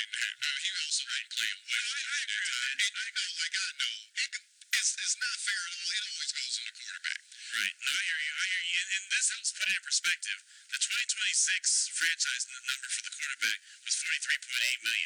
he also didn't play it well. I agree with that. I know. It's not fair at all. It always goes on the quarterback. Right. No, I hear you. And this helps put it in perspective. The 2026 franchise number for the quarterback was $43.8 million.